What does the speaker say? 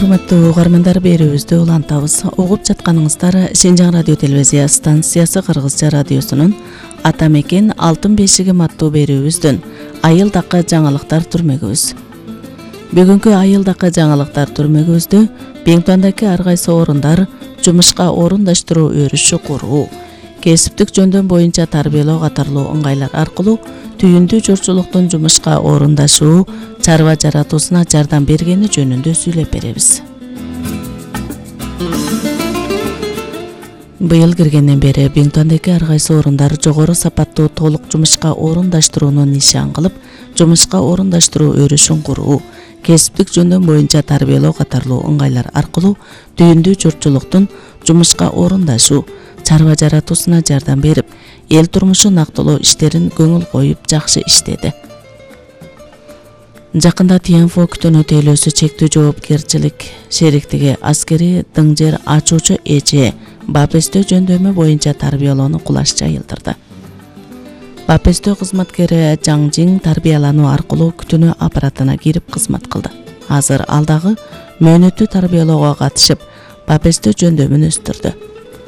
урматтуу угармандар, берүүбүздү улантабыз. Угуп жатканыңыздар Шинжаң радио телевизия станциясы Кыргызча радиосунун Ата мекен алтын бешигим аттуу берүүбүздүн айылдакы жаңылыктар түрмөгүбүз. Бүгүнкү айылдакы жаңылыктар түрмөгүбүздө Беңтуандагы ар кайсы орундар жумушка орундаштыруу өрүшү куруу, кесиптик жөндөм боюнча тарбиялоо катарлуу ыңгайлар аркылуу түйүндүү журчулуктун жумушка орундашуу, чарба жаратуусуна жардам бергени жөнүндө сүйлөп беребиз. Быйыл киргенден бери Беңтуандагы ар кайсы орундар жогору сапаттуу толук жумушка орундаштырууну нишан кылып, жумушка орундаштыруу өрүшүн куруу, кесиптик жөндөм боюнча тарбиялоо катарлуу ыңгайлар аркылуу түйүндүү журчулуктун жумушка орундашуу, чарба жаратуусуна жардам берип, эл турмушу нактылоо иштерин көңүл коюп жакшы иштеди. Жакында Тиянфо күтөнү тейлөөсү чектүү жоопкерчилик шериктиги аскери дыңжер ачуучу эже Бапестөө жөндөмү боюнча тарбиялоону кулаш жайылдырды. Бапестөө кызматкери Жаңжиң тарбиялануу аркылуу күтөнү аппаратына кирип кызмат кылды. Азыр ал дагы мөөнөттүү тарбиялоого катышып, Бапестөө жөндөмүн өстүрдү.